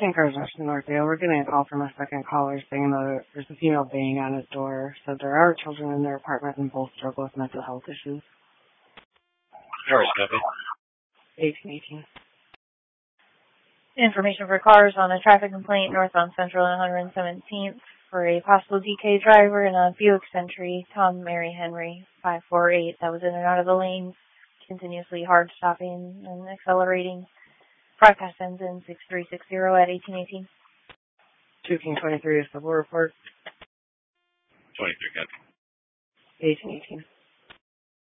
St. Cars Rush in Northdale. We're getting a call from a second caller saying that there's a female banging on his door. Said there are children in their apartment and both struggle with mental health issues. Norris, copy. 1818. Information for cars on a traffic complaint north on Central and 117th for a possible DK driver in a Buick Century, Tom Mary Henry, 548. That was in and out of the lanes, continuously hard stopping and accelerating. Broadcast ends in 6360 at 1818. 223 is the report. 23, copy. 1818.